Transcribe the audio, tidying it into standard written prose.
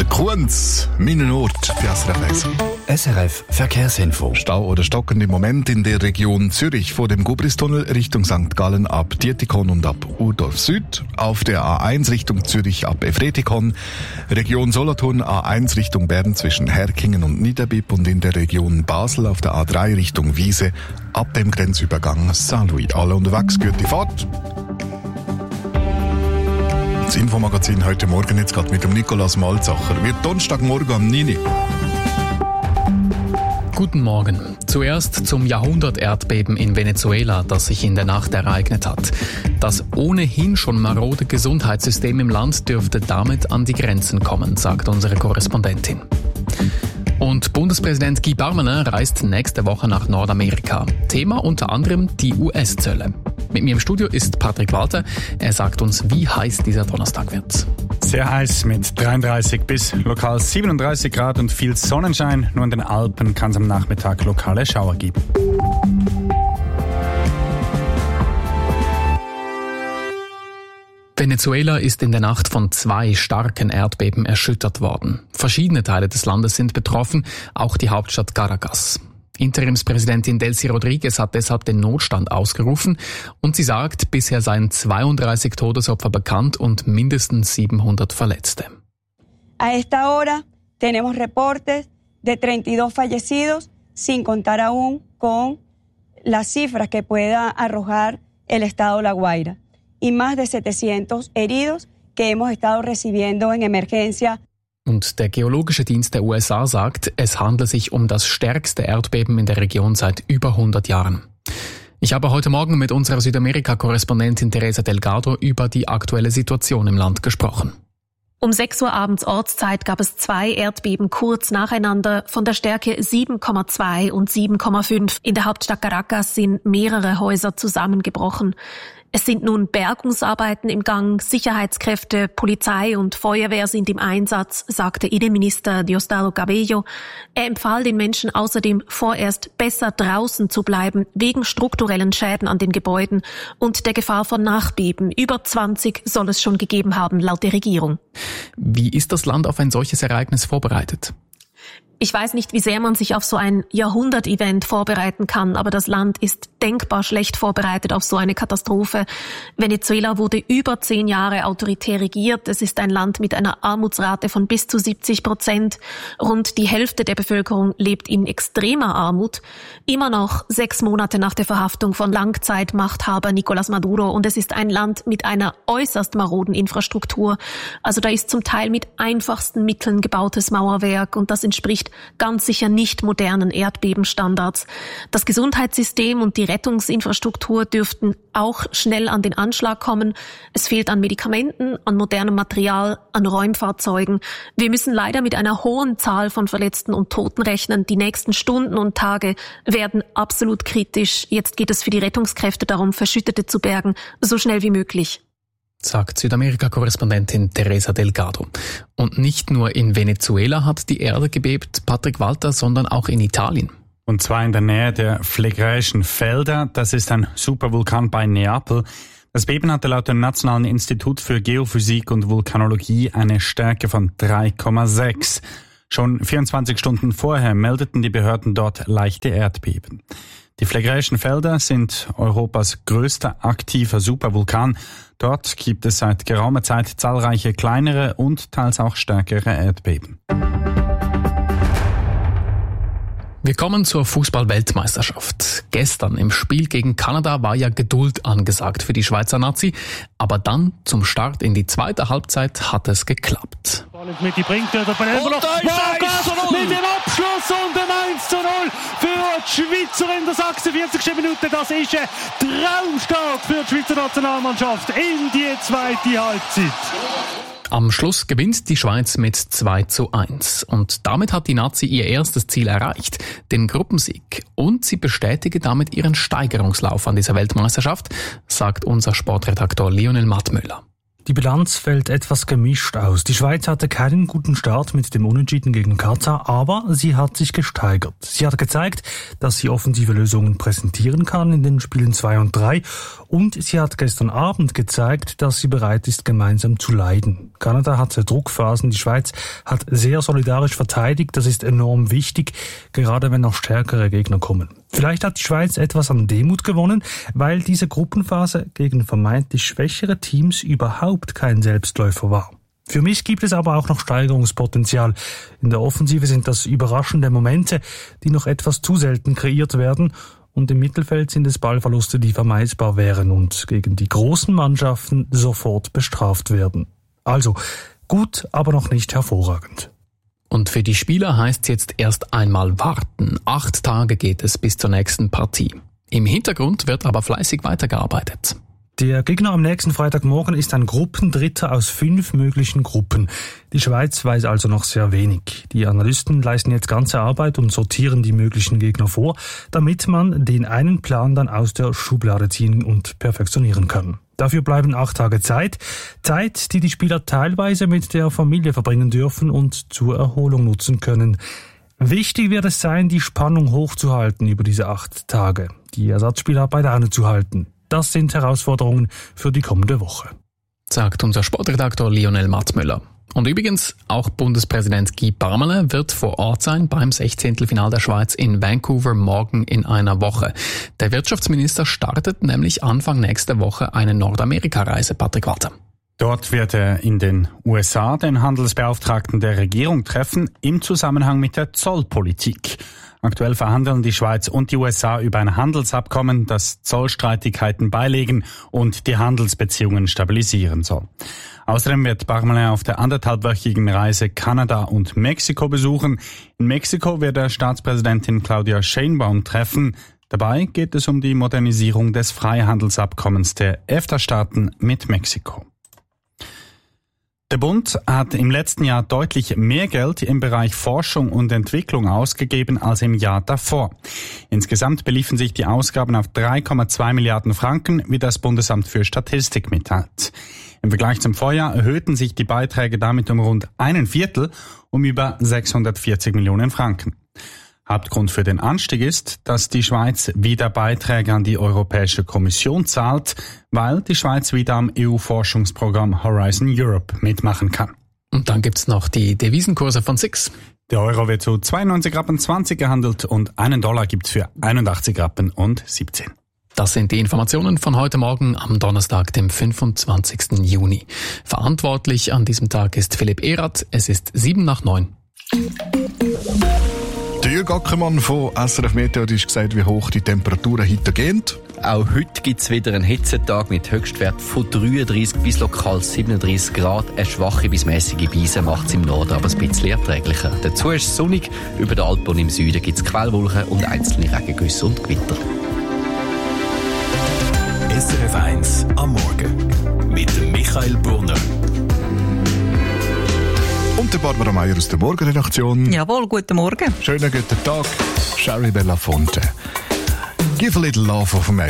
Kunz, meinen Ort für SRF 1. SRF Verkehrsinfo. Stau oder stockende Moment in der Region Zürich vor dem Gubristunnel Richtung St. Gallen ab Dietikon und ab Urdorf Süd. Auf der A1 Richtung Zürich ab Efretikon. Region Solothurn A1 Richtung Bern zwischen Herkingen und Niederbipp und in der Region Basel auf der A3 Richtung Wiese ab dem Grenzübergang Saint-Louis. Alle unterwegs, gute Fahrt. Das Infomagazin heute Morgen jetzt gerade mit dem Nikolaus Malzacher. Wird Donnerstagmorgen am 9. Guten Morgen. Zuerst zum Jahrhundert-Erdbeben in Venezuela, das sich in der Nacht ereignet hat. Das ohnehin schon marode Gesundheitssystem im Land dürfte damit an die Grenzen kommen, sagt unsere Korrespondentin. Und Bundespräsident Guy Parmelin reist nächste Woche nach Nordamerika. Thema unter anderem die US-Zölle. Mit mir im Studio ist Patrick Walter. Er sagt uns, wie heiß dieser Donnerstag wird. Sehr heiß mit 33 bis lokal 37 Grad und viel Sonnenschein. Nur in den Alpen kann es am Nachmittag lokale Schauer geben. Venezuela ist in der Nacht von 2 starken Erdbeben erschüttert worden. Verschiedene Teile des Landes sind betroffen, auch die Hauptstadt Caracas. Interimspräsidentin Delcy Rodriguez hat deshalb den Notstand ausgerufen und sie sagt, bisher seien 32 Todesopfer bekannt und mindestens 700 Verletzte. A esta hora tenemos reportes de 32 fallecidos, sin contar aún con las cifras que pueda arrojar el estado La Guaira, y más de 700 heridos que hemos estado recibiendo en emergencia. Und der Geologische Dienst der USA sagt, es handle sich um das stärkste Erdbeben in der Region seit über 100 Jahren. Ich habe heute Morgen mit unserer Südamerika-Korrespondentin Teresa Delgado über die aktuelle Situation im Land gesprochen. Um 6 Uhr abends Ortszeit gab es 2 Erdbeben kurz nacheinander von der Stärke 7,2 und 7,5. In der Hauptstadt Caracas sind mehrere Häuser zusammengebrochen. Es sind nun Bergungsarbeiten im Gang, Sicherheitskräfte, Polizei und Feuerwehr sind im Einsatz, sagte Innenminister Diosdado Cabello. Er empfahl den Menschen außerdem vorerst besser draußen zu bleiben, wegen strukturellen Schäden an den Gebäuden und der Gefahr von Nachbeben. Über 20 soll es schon gegeben haben, laut der Regierung. Wie ist das Land auf ein solches Ereignis vorbereitet? Ich weiß nicht, wie sehr man sich auf so ein Jahrhundert-Event vorbereiten kann, aber das Land ist denkbar schlecht vorbereitet auf so eine Katastrophe. Venezuela wurde über 10 Jahre autoritär regiert. Es ist ein Land mit einer Armutsrate von bis zu 70%. Rund die Hälfte der Bevölkerung lebt in extremer Armut. Immer noch 6 Monate nach der Verhaftung von Langzeitmachthaber Nicolás Maduro. Und es ist ein Land mit einer äußerst maroden Infrastruktur. Also da ist zum Teil mit einfachsten Mitteln gebautes Mauerwerk und das entspricht ganz sicher nicht modernen Erdbebenstandards. Das Gesundheitssystem und die Rettungsinfrastruktur dürften auch schnell an den Anschlag kommen. Es fehlt an Medikamenten, an modernem Material, an Räumfahrzeugen. Wir müssen leider mit einer hohen Zahl von Verletzten und Toten rechnen. Die nächsten Stunden und Tage werden absolut kritisch. Jetzt geht es für die Rettungskräfte darum, Verschüttete zu bergen, so schnell wie möglich, sagt Südamerika-Korrespondentin Teresa Delgado. Und nicht nur in Venezuela hat die Erde gebebt, Patrick Walter, sondern auch in Italien. Und zwar in der Nähe der Phlegraischen Felder. Das ist ein Supervulkan bei Neapel. Das Beben hatte laut dem Nationalen Institut für Geophysik und Vulkanologie eine Stärke von 3,6. Schon 24 Stunden vorher meldeten die Behörden dort leichte Erdbeben. Die Phlegraischen Felder sind Europas größter aktiver Supervulkan. Dort gibt es seit geraumer Zeit zahlreiche kleinere und teils auch stärkere Erdbeben. Wir kommen zur Fußball-Weltmeisterschaft. Gestern im Spiel gegen Kanada war ja Geduld angesagt für die Schweizer Nazi, aber dann zum Start in die zweite Halbzeit hat es geklappt. Mit die bringt der mit dem Abschluss und ein 1:0 für die Schweizer in der 46. Minute. Das ist ein Traumstart für die Schweizer Nationalmannschaft in die zweite Halbzeit. Am Schluss gewinnt die Schweiz mit 2:1 und damit hat die Nazi ihr erstes Ziel erreicht, den Gruppensieg. Und sie bestätige damit ihren Steigerungslauf an dieser Weltmeisterschaft, sagt unser Sportredaktor Lionel Mattmüller. Die Bilanz fällt etwas gemischt aus. Die Schweiz hatte keinen guten Start mit dem Unentschieden gegen Katar, aber sie hat sich gesteigert. Sie hat gezeigt, dass sie offensive Lösungen präsentieren kann in den Spielen 2 und 3 und sie hat gestern Abend gezeigt, dass sie bereit ist, gemeinsam zu leiden. Kanada hatte Druckphasen, die Schweiz hat sehr solidarisch verteidigt, das ist enorm wichtig, gerade wenn noch stärkere Gegner kommen. Vielleicht hat die Schweiz etwas an Demut gewonnen, weil diese Gruppenphase gegen vermeintlich schwächere Teams überhaupt kein Selbstläufer war. Für mich gibt es aber auch noch Steigerungspotenzial. In der Offensive sind das überraschende Momente, die noch etwas zu selten kreiert werden, und im Mittelfeld sind es Ballverluste, die vermeidbar wären und gegen die großen Mannschaften sofort bestraft werden. Also gut, aber noch nicht hervorragend. Und für die Spieler heißt es jetzt erst einmal warten. 8 Tage geht es bis zur nächsten Partie. Im Hintergrund wird aber fleißig weitergearbeitet. Der Gegner am nächsten Freitagmorgen ist ein Gruppendritter aus 5 möglichen Gruppen. Die Schweiz weiß also noch sehr wenig. Die Analysten leisten jetzt ganze Arbeit und sortieren die möglichen Gegner vor, damit man den einen Plan dann aus der Schublade ziehen und perfektionieren kann. Dafür bleiben 8 Tage Zeit, die die Spieler teilweise mit der Familie verbringen dürfen und zur Erholung nutzen können. Wichtig wird es sein, die Spannung hochzuhalten über diese 8 Tage, die Ersatzspieler bei Laune zu halten. Das sind Herausforderungen für die kommende Woche, sagt unser Sportredaktor Lionel Matzmüller. Und übrigens, auch Bundespräsident Guy Parmelin wird vor Ort sein beim 16. Final der Schweiz in Vancouver morgen in einer Woche. Der Wirtschaftsminister startet nämlich Anfang nächster Woche eine Nordamerika-Reise, Patrick Walter. Dort wird er in den USA den Handelsbeauftragten der Regierung treffen, im Zusammenhang mit der Zollpolitik. Aktuell verhandeln die Schweiz und die USA über ein Handelsabkommen, das Zollstreitigkeiten beilegen und die Handelsbeziehungen stabilisieren soll. Außerdem wird Parmelin auf der 1,5-wöchigen Reise Kanada und Mexiko besuchen. In Mexiko wird er Staatspräsidentin Claudia Sheinbaum treffen. Dabei geht es um die Modernisierung des Freihandelsabkommens der EFTA-Staaten mit Mexiko. Der Bund hat im letzten Jahr deutlich mehr Geld im Bereich Forschung und Entwicklung ausgegeben als im Jahr davor. Insgesamt beliefen sich die Ausgaben auf 3,2 Milliarden Franken, wie das Bundesamt für Statistik mitteilt. Im Vergleich zum Vorjahr erhöhten sich die Beiträge damit um rund 1/4, um über 640 Millionen Franken. Hauptgrund für den Anstieg ist, dass die Schweiz wieder Beiträge an die Europäische Kommission zahlt, weil die Schweiz wieder am EU-Forschungsprogramm Horizon Europe mitmachen kann. Und dann gibt's noch die Devisenkurse von SIX. Der Euro wird zu 92,20 Rappen gehandelt und $1 gibt's für 81,17 Rappen. Das sind die Informationen von heute Morgen am Donnerstag, dem 25. Juni. Verantwortlich an diesem Tag ist Philipp Erath. Es ist 8:07. Der Jürg Ackermann von SRF Meteo hat gesagt, wie hoch die Temperaturen heute gehen. Auch heute gibt es wieder einen Hitzetag mit Höchstwert von 33 bis lokal 37 Grad. Eine schwache bis mäßige Brise macht es im Norden aber ein bisschen erträglicher. Dazu ist es sonnig. Über der Alpen und im Süden gibt es Quellwolken und einzelne Regengüsse und Gewitter. SRF 1 am Morgen mit Michael Brunner. Und der Barbara Meier aus der Morgenredaktion. Jawohl, guten Morgen. Schönen guten Tag, Sherry Belafonte. Give a little love of me.